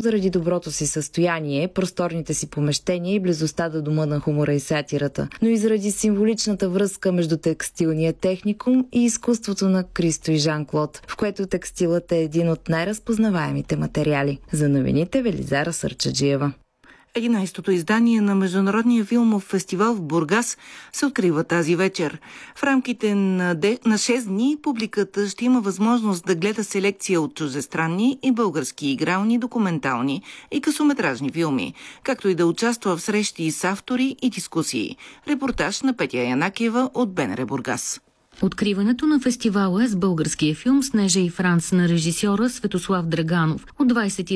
заради доброто си състояние, просторните си помещения и близостта до дома на хумора и сатирата, но и заради символичната връзка между текстилния техникум и изкуството на Кристо и Жан-Клод, в което текстилът е един от най-разпознаваемите материали. За новините Велизара Сърчаджиева. 11-то издание на Международния филмов фестивал в Бургас се открива тази вечер. В рамките на 6 дни публиката ще има възможност да гледа селекция от чуждестранни и български игрални, документални и късометражни филми, както и да участва в срещи с автори и дискусии. Репортаж на Петя Янакиева от БНР Бургас. Откриването на фестивала е с българския филм «Снежа и Франц» на режисьора Светослав Драганов от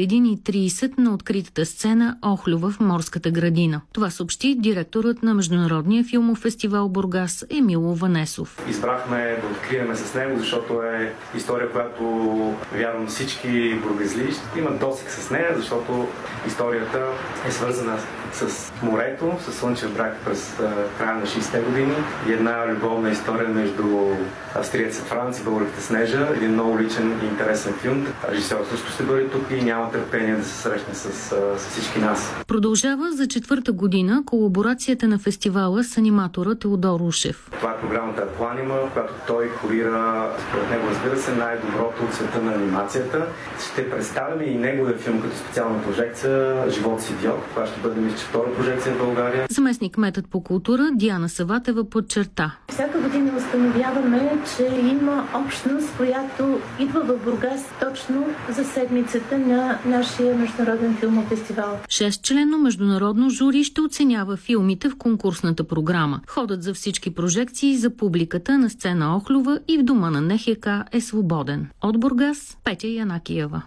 21:30 на откритата сцена Охлюва в Морската градина. Това съобщи директорът на Международния филмов фестивал Бургас Емило Ванесов. Избрахме да открием с него, защото е история, която вярвам всички бургазли имат досег с нея, защото историята е свързана с морето, с слънчев брак през края на 60-те години и една любовна история между австриеца Франц и българката Снежа. Един много личен и интересен филм. Режисьорът също ще бъде тук и няма търпение да се срещне с всички нас. Продължава за 4-та година колаборацията на фестивала с аниматора Теодор Ушев. Това е програмата Планима, в която той курира, според него, разбира се, най-доброто от света на анимацията. Ще представяме и неговия филм като специална прожекция «Живот с идиот». Това ще бъде, мисля, втора прожекция в България. Заместник-кметът по култура Диана Саватева подчерта. Всяка година установяваме, че има общност, която идва в Бургас точно за седмицата на нашия международен филмов фестивал. 6-членно международно жури ще оценява филмите в конкурсната програма. Ходът за всички прожекции за публиката на сцена Охлюва и в дома на НХК е свободен. От Бургас, Петя Янакиева.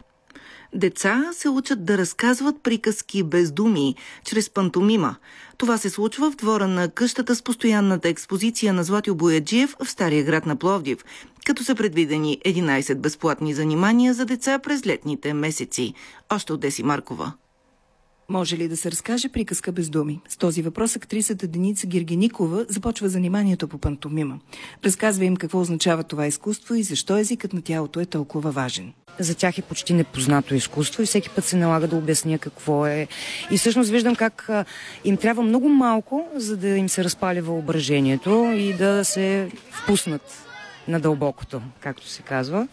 Деца се учат да разказват приказки без думи, чрез пантомима. Това се случва в двора на къщата с постоянната експозиция на Златю Бояджиев в Стария град на Пловдив, като са предвидени 11 безплатни занимания за деца през летните месеци. Още от Деси Маркова. Може ли да се разкаже приказка без думи? С този въпрос актрисата Деница Гергеникова започва заниманието по пантомима. Разказва им какво означава това изкуство и защо езикът на тялото е толкова важен. За тях е почти непознато изкуство и всеки път се налага да обясня какво е. И всъщност виждам как им трябва много малко, за да им се разпали въображението и да се впуснат на дълбокото, както се казва.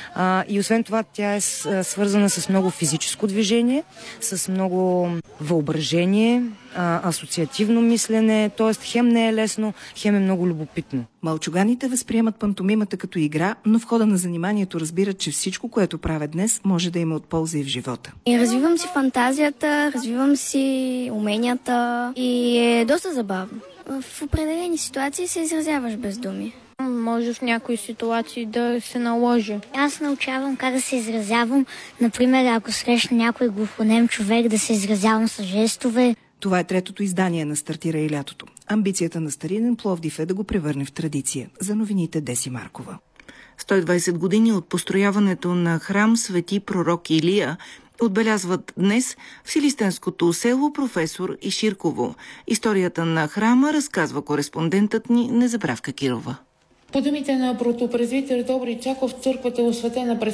И освен това, тя е свързана с много физическо движение, с много въображение, асоциативно мислене, т.е. хем не е лесно, хем е много любопитно. Малчуганите възприемат пантомимата като игра, но в хода на заниманието разбират, че всичко, което правят днес, може да има от полза и в живота. И развивам си фантазията, развивам си уменията и е доста забавно. В определени ситуации се изразяваш без думи. Може в някои ситуации да се наложи. Аз научавам как да се изразявам. Например, ако срещна някой глухонем човек, да се изразявам с жестове. Това е 3-то издание на Стартира и лятото. Амбицията на старинен Пловдив е да го превърне в традиция. За новините Деси Маркова. 120 години от построяването на храм Свети пророк Илия отбелязват днес в Силистенското село Професор Иширково. Историята на храма разказва кореспондентът ни Незабравка Кирова. По думите на протопрезвитер Добри Чаков, църквата е осветена през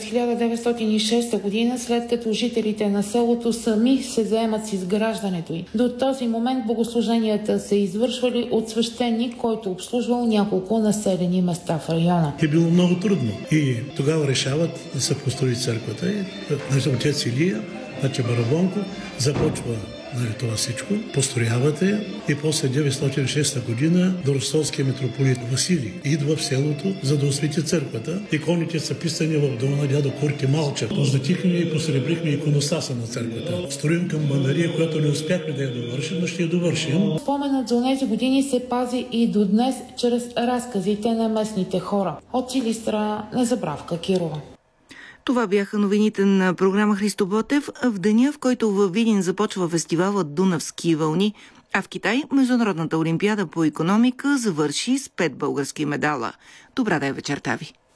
1906 година, след като жителите на селото сами се заемат с изграждането й. До този момент богослуженията се извършвали от свещеник, който обслужвал няколко населени места в района. Е било много трудно и тогава решават да се построи църквата. Отец Илия, Барабонко, започва това всичко, построявате и после 906 година Доростолския митрополит Василий идва в селото, за да освети църквата. Иконите са писани в дома на дядо Курти Малчев. Поздатихме и посребрихме иконостаса на църквата. Строим към Банария, която не успяхме да я довършим, но ще я довършим. Споменът за тези години се пази и до днес чрез разказите на местните хора. От Силистра, Незабравка Кирова. Това бяха новините на програма Христо Ботев в деня, в който във Видин започва фестивалът Дунавски вълни, а в Китай Международната олимпиада по икономика завърши с 5 български медала. Добра да е вечерта ви!